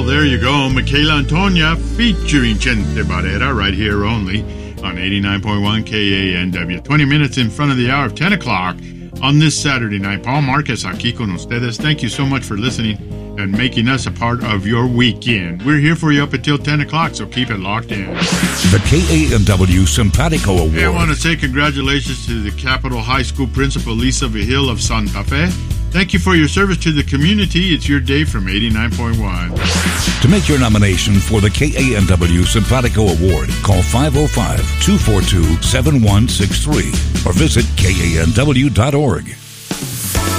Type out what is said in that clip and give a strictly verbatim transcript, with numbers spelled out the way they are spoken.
there you go. Michaela Antonia featuring Chente Barrera right here only on eighty-nine point one K A N W. twenty minutes in front of the hour of ten o'clock on this Saturday night. Paul Marquez aquí con ustedes. Thank you so much for listening and making us a part of your weekend. We're here for you up until ten o'clock, so keep it locked in. The K A N W Simpatico Award. Hey, I want to say congratulations to the Capital High School principal, Lisa Vigil of Santa Fe. Thank you for your service to the community. It's your day from eighty-nine point one. To make your nomination for the K A N W Simpatico Award, call five oh five, two four two, seven one six three or visit K A N W dot org.